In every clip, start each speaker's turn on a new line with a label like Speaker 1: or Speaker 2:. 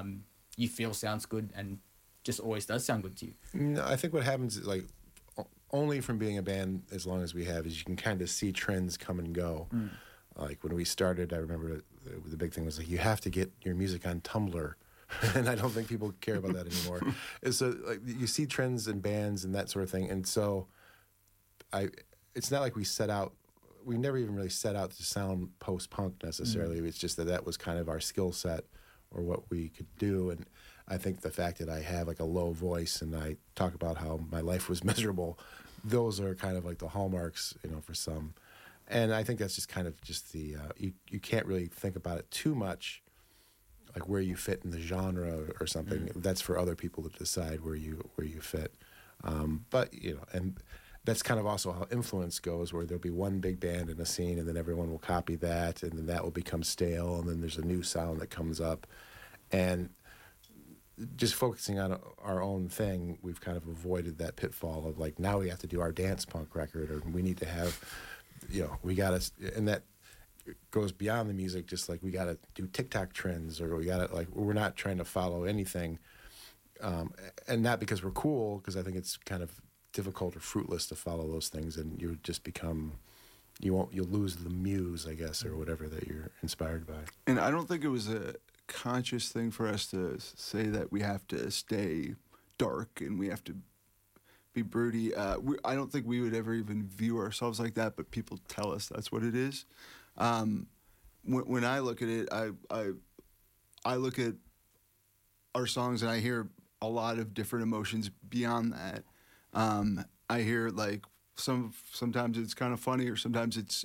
Speaker 1: you feel sounds good and just always does sound good to you?
Speaker 2: No, I think what happens is, like, only from being a band as long as we have, is you can kind of see trends come and go. Like when we started, I remember the big thing was like, you have to get your music on Tumblr. And I don't think people care about that anymore. And so, like, you see trends in bands and that sort of thing. And so it's not like we never even really set out to sound post-punk necessarily. It's just that was kind of our skill set or what we could do. And I think the fact that I have like a low voice and I talk about how my life was miserable, those are kind of like the hallmarks, for some. And I think that's just kind of just the, you can't really think about it too much, like where you fit in the genre or something. That's for other people to decide where you fit. But, and that's kind of also how influence goes, where there'll be one big band in a scene and then everyone will copy that and then that will become stale and then there's a new sound that comes up. And just focusing on our own thing, we've kind of avoided that pitfall of like, now we have to do our dance punk record, or we need to have, we got to, and that goes beyond the music, just like we got to do TikTok trends, or we got to, like, we're not trying to follow anything. And not because we're cool, because I think it's kind of difficult or fruitless to follow those things, and you just become, you'll lose the muse, I guess, or whatever that you're inspired by.
Speaker 3: And I don't think it was a conscious thing for us to say that we have to stay dark and we have to be broody. I don't think we would ever even view ourselves like that, but people tell us that's what it is. When I look at it, I look at our songs and I hear a lot of different emotions beyond that. I hear like sometimes it's kind of funny, or sometimes it's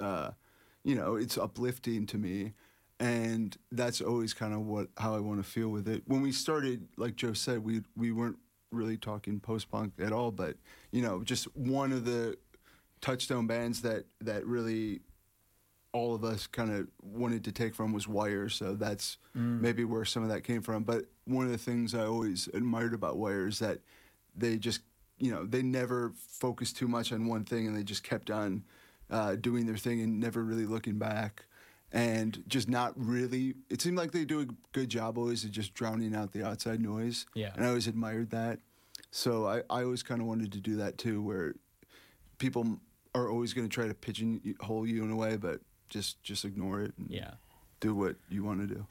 Speaker 3: it's uplifting to me. And that's always kind of how I want to feel with it. When we started, like Joe said, we weren't really talking post-punk at all, but, just one of the touchstone bands that really all of us kind of wanted to take from was Wire, so that's maybe where some of that came from. But one of the things I always admired about Wire is that they just, they never focused too much on one thing, and they just kept on doing their thing and never really looking back. And just not really, it seemed like they do a good job always of just drowning out the outside noise. Yeah. And I always admired that. So I always kind of wanted to do that too, where people are always going to try to pigeonhole you in a way, but just ignore it and do what you want to do.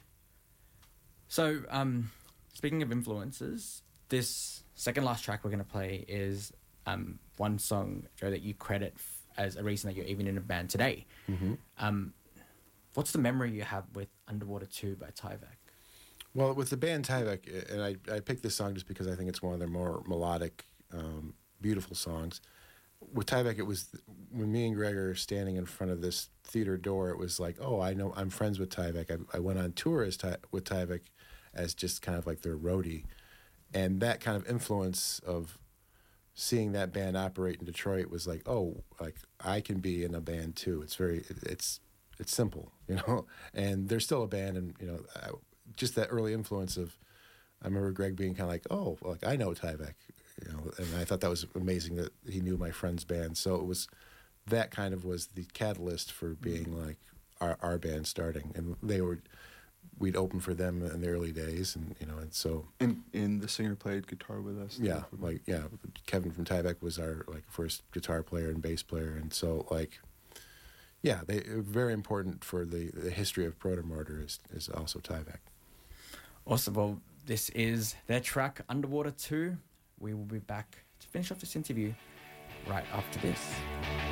Speaker 1: So, speaking of influences, this second last track we're going to play is one song, Joe, that you credit as a reason that you're even in a band today. Mm-hmm. What's the memory you have with Underwater 2 by Tyvek?
Speaker 2: Well, with the band Tyvek, and I picked this song just because I think it's one of their more melodic, beautiful songs. With Tyvek, it was when me and Greg are standing in front of this theater door, it was like, oh, I know, I'm friends with Tyvek. I went on tour with Tyvek as just kind of like their roadie. And that kind of influence of seeing that band operate in Detroit was like, oh, like I can be in a band too. It's simple, and they're still a band, and, just that early influence of, I remember Greg being kind of like, oh, like I know Tyvek, and I thought that was amazing that he knew my friend's band. So it was, that kind of was the catalyst for being like our band starting, and we'd open for them in the early days, and and so.
Speaker 3: And the singer played guitar with us.
Speaker 2: Yeah, Kevin from Tyvek was our first guitar player and bass player, and so yeah, they very important for the history of Protomortar is also Tyvek.
Speaker 1: Awesome. Well, this is their track Underwater 2. We will be back to finish off this interview right after this.